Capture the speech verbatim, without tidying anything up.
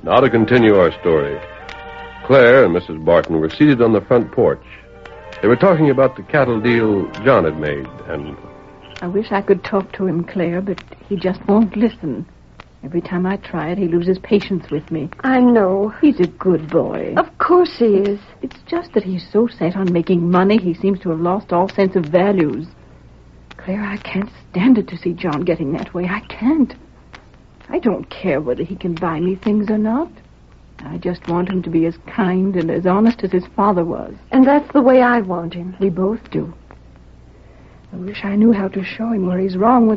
Now to continue our story. Claire and Missus Barton were seated on the front porch. They were talking about the cattle deal John had made, and... I wish I could talk to him, Claire, but he just won't listen. Every time I try it, he loses patience with me. I know. He's a good boy. Of course he is. It's just that he's so set on making money, he seems to have lost all sense of values. Claire, I can't stand it to see John getting that way. I can't. I don't care whether he can buy me things or not. I just want him to be as kind and as honest as his father was. And that's the way I want him. We both do. I wish I knew how to show him where he's wrong with